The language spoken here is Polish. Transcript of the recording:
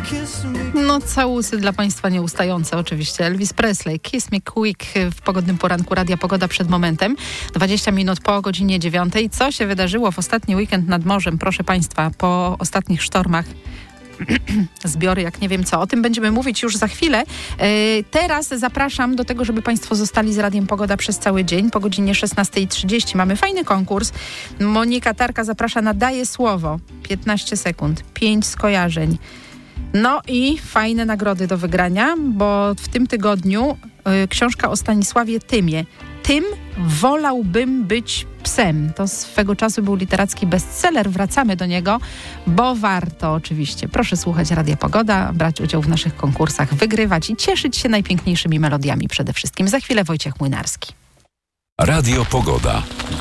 No, całusy dla Państwa nieustające oczywiście. Elvis Presley, Kiss Me Quick w pogodnym poranku Radia Pogoda przed momentem. 20 minut po godzinie 9. Co się wydarzyło w ostatni weekend nad morzem? Proszę Państwa, po ostatnich sztormach. Zbiory, jak nie wiem co. O tym będziemy mówić już za chwilę. Teraz zapraszam do tego, żeby Państwo zostali z Radiem Pogoda przez cały dzień. Po godzinie 16:30 mamy fajny konkurs. Monika Tarka zaprasza na Daję Słowo. 15 sekund, 5 skojarzeń. No i fajne nagrody do wygrania, bo w tym tygodniu książka o Stanisławie Tymie. Tym wolałbym być psem. To swego czasu był literacki bestseller. Wracamy do niego, bo warto oczywiście. Proszę słuchać Radia Pogoda, brać udział w naszych konkursach, wygrywać i cieszyć się najpiękniejszymi melodiami przede wszystkim. Za chwilę Wojciech Młynarski. Radio Pogoda.